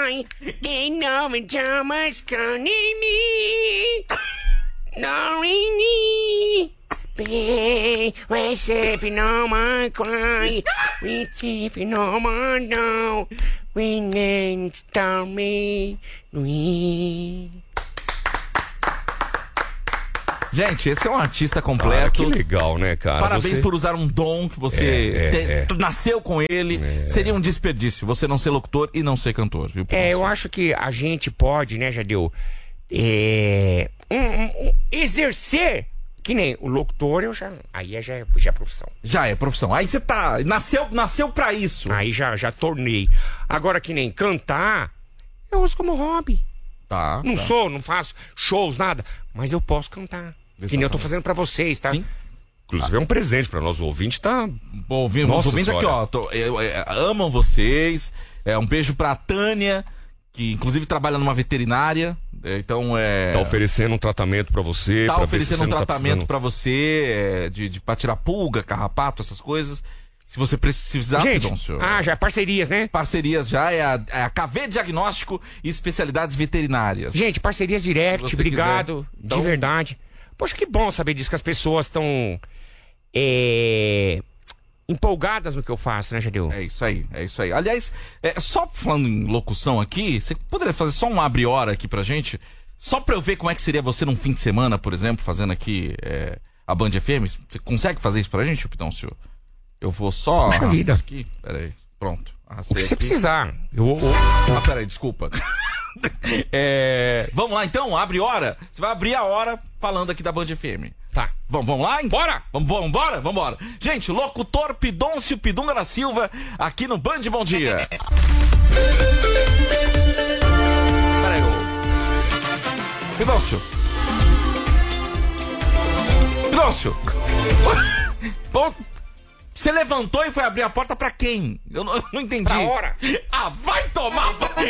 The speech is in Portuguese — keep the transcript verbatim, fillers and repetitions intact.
cry. Ain't no Thomas calling me. No, me. Babe, where's if you know my cry? We see if you know my no. We need to tell me. We. Gente, esse é um artista completo. Ah, que legal, né, cara? Parabéns você... por usar um dom que você é, te... é, é. nasceu com ele. É. Seria um desperdício você não ser locutor e não ser cantor, viu? É, eu acho que a gente pode, né, Jadeu, é, um, um, um, exercer, que nem o locutor, eu já, aí é, já, é, já é profissão. Já é profissão. Aí você tá, nasceu, nasceu pra isso. Aí já, já tornei. Agora, que nem cantar, eu uso como hobby. Tá. Não tá. sou, não faço shows, nada, mas eu posso cantar. Que nem eu tô fazendo pra vocês, tá? Sim. Inclusive é um presente pra nós, o ouvinte tá... Bom, ouvindo, os ouvintes aqui, ó, tô, eu, eu, amam vocês. É, um beijo pra Tânia, que inclusive trabalha numa veterinária. É, então é. Tá oferecendo um tratamento pra você. Tá pra oferecendo um tá tratamento precisando... pra você, é, de, de, pra tirar pulga, carrapato, essas coisas. Se você precisar, Gente, perdão, senhor. ah, já é parcerias, né? Parcerias já, é a, é a K V Diagnóstico e Especialidades Veterinárias. Gente, parcerias Se direct, você obrigado, quiser, então- de verdade. Poxa, que bom saber disso, que as pessoas estão é, empolgadas no que eu faço, né, Jadeu? É isso aí, é isso aí. Aliás, é, só falando em locução aqui, você poderia fazer só um abre-hora aqui pra gente? Só pra eu ver como é que seria você num fim de semana, por exemplo, fazendo aqui é, a Band F M. Você consegue fazer isso pra gente, Pitão, senhor? Eu vou só Puxa arrastar vida. aqui. Pera aí, pronto. O Arrastei que você aqui. precisar. Eu, eu... Ah, peraí, desculpa. É, vamos lá então, abre hora. Você vai abrir a hora falando aqui da Band F M. Tá. Vamos, vamos lá? hein? Bora! Vamos, vamos, bora? Vamos embora. Gente, locutor Pidoncio Pidunga da Silva, aqui no Band Bom Dia. Peraí, ô. Pidoncio. Pidoncio. Pô, você levantou e foi abrir a porta pra quem? Eu não, eu não entendi. Pra hora. Ah, vai tomar...